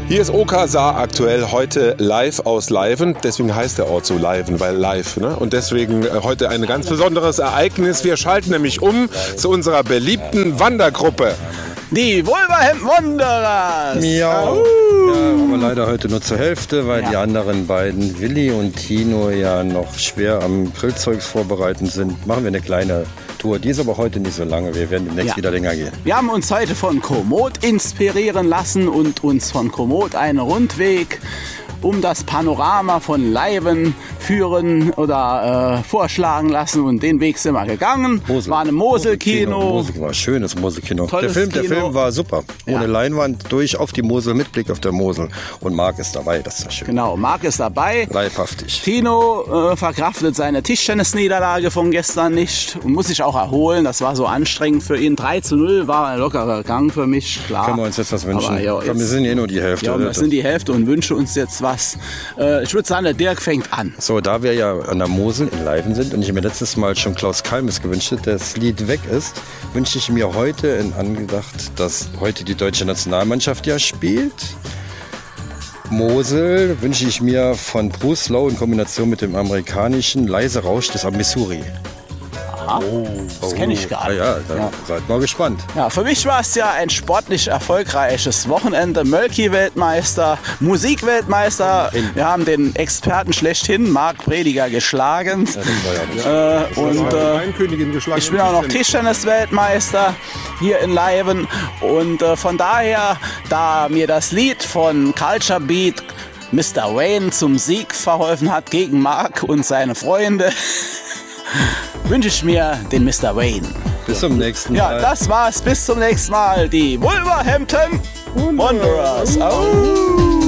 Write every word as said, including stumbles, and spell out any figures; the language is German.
Hier ist Oka Saar aktuell heute live aus Leiven. Deswegen heißt der Ort so Leiven, weil live. Ne? Und deswegen heute ein ganz besonderes Ereignis. Wir schalten nämlich um zu unserer beliebten Wandergruppe. Die Wolverhampton Wanderers! Ja, uh. ja, aber leider heute nur zur Hälfte, weil ja. die anderen beiden, Willi und Tino, ja noch schwer am Grillzeugs vorbereiten sind. Machen wir eine kleine Tour. Die ist aber heute nicht so lange. Wir werden demnächst ja. wieder länger gehen. Wir haben uns heute von Komoot inspirieren lassen und uns von Komoot einen Rundweg um das Panorama von Leiven führen oder äh, vorschlagen lassen und den Weg sind wir gegangen. Mosel. War ein Moselkino. Mosel war schönes Moselkino. Tolles Der Film, der Kino. Film war super. Ohne Ja. Leinwand, durch auf die Mosel, mit Blick auf der Mosel. Und Marc ist dabei, das ist ja schön. Genau, Marc ist dabei. Leibhaftig. Tino äh, verkraftet seine Tischtennisniederlage von gestern nicht und muss sich auch erholen. Das war so anstrengend für ihn. drei zu null war ein lockerer Gang für mich, klar. Können wir uns jetzt was wünschen? Aber, ja, Komm, wir sind eh nur die Hälfte. Ja, wir sind die Hälfte und wünschen uns jetzt was. Äh, ich würde sagen, der Dirk fängt an. So, da wir ja an der Mosel in Leiven sind und ich mir letztes Mal schon Klaus Kalmes gewünscht hätte, das Lied weg ist, wünsche ich mir heute in Angedacht, dass heute die deutsche Nationalmannschaft ja spielt. Mosel wünsche ich mir von Bruce Lowe in Kombination mit dem amerikanischen Leise Rausch des Missouri. Oh, das kenne ich gar nicht. Ja, ja, Ja. seid mal gespannt. Ja, für mich war es ja ein sportlich erfolgreiches Wochenende. Mölki-Weltmeister, Musikweltmeister. Wir haben den Experten schlechthin, Marc Prediger, geschlagen. Ja, das war ja nicht. Äh, und äh, ich bin auch noch Tischtennis-Weltmeister hier in Leiven. Und äh, von daher, da mir das Lied von Culture Beat Mister Wayne zum Sieg verholfen hat gegen Marc und seine Freunde, wünsche ich mir den Mister Wayne. Bis zum nächsten Mal. Ja, das war's. Bis zum nächsten Mal. Die Wolverhampton Wanderers. Au.